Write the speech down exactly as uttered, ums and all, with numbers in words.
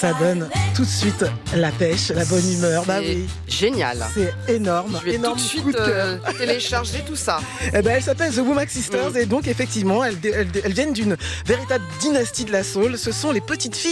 Ça donne tout de suite la pêche, la bonne humeur. Bah oui. Génial. C'est énorme. Je vais énorme tout de coup suite de cœur. euh, télécharger tout ça. Eh ben, elle s'appelle The Womack Sisters mmh. et donc effectivement, elles, elles, elles viennent d'une véritable dynastie de la soul. Ce sont les petites filles